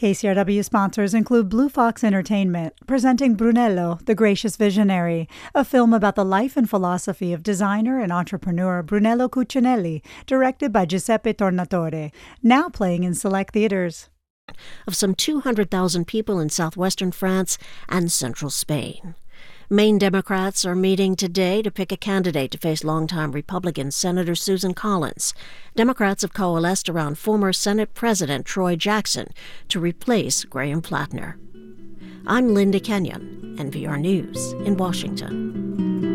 KCRW sponsors include Blue Fox Entertainment, presenting Brunello, the Gracious Visionary, a film about the life and philosophy of designer and entrepreneur Brunello Cucinelli, directed by Giuseppe Tornatore, now playing in select theaters. Of some 200,000 people in southwestern France and central Spain. Maine Democrats are meeting today to pick a candidate to face longtime Republican Senator Susan Collins. Democrats have coalesced around former Senate President Troy Jackson to replace Graham Plattner. I'm Linda Kenyon, NPR News in Washington.